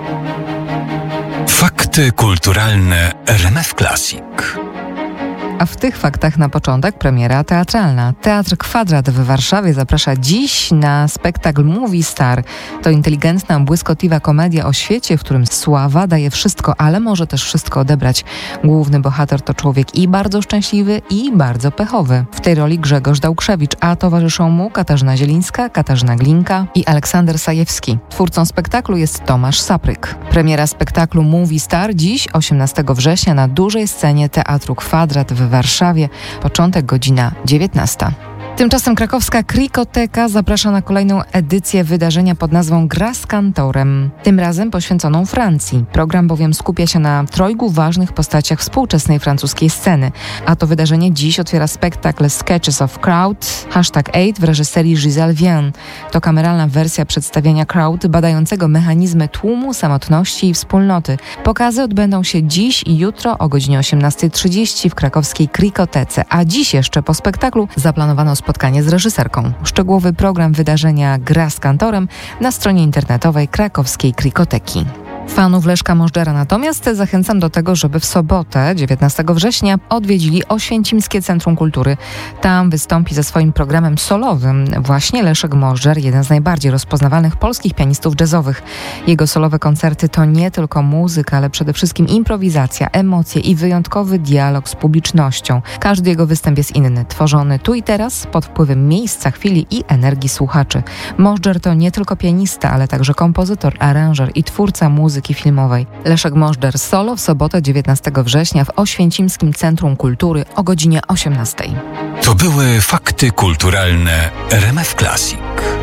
Fakty kulturalne RMF Classic. A w tych faktach na początek premiera teatralna. Teatr Kwadrat w Warszawie zaprasza dziś na spektakl Movie Star. To inteligentna, błyskotliwa komedia o świecie, w którym sława daje wszystko, ale może też wszystko odebrać. Główny bohater to człowiek i bardzo szczęśliwy, i bardzo pechowy. W tej roli Grzegorz Dałkrzewicz, a towarzyszą mu Katarzyna Zielińska, Katarzyna Glinka i Aleksander Sajewski. Twórcą spektaklu jest Tomasz Sapryk. Premiera spektaklu Movie Star dziś, 18 września, na dużej scenie Teatru Kwadrat w Warszawie. Początek godzina 19. Tymczasem krakowska Krikoteka zaprasza na kolejną edycję wydarzenia pod nazwą Gra z kantorem, tym razem poświęconą Francji. Program bowiem skupia się na trojgu ważnych postaciach współczesnej francuskiej sceny. A to wydarzenie dziś otwiera spektakl Sketches of Crowd, #8 w reżyserii Giselle Vienne. To kameralna wersja przedstawienia Crowd badającego mechanizmy tłumu, samotności i wspólnoty. Pokazy odbędą się dziś i jutro o godzinie 18:30 w krakowskiej Krikotece, a dziś jeszcze po spektaklu zaplanowano spotkanie z reżyserką. Szczegółowy program wydarzenia Gra z kantorem na stronie internetowej krakowskiej Krikoteki. Fanów Leszka Możdżera natomiast zachęcam do tego, żeby w sobotę, 19 września, odwiedzili Oświęcimskie Centrum Kultury. Tam wystąpi ze swoim programem solowym właśnie Leszek Możdżer, jeden z najbardziej rozpoznawalnych polskich pianistów jazzowych. Jego solowe koncerty to nie tylko muzyka, ale przede wszystkim improwizacja, emocje i wyjątkowy dialog z publicznością. Każdy jego występ jest inny, tworzony tu i teraz, pod wpływem miejsca, chwili i energii słuchaczy. Możdżer to nie tylko pianista, ale także kompozytor, aranżer i twórca muzyki filmowej. Leszek Możdżer solo w sobotę 19 września w Oświęcimskim Centrum Kultury o godzinie 18. To były fakty kulturalne RMF Classic.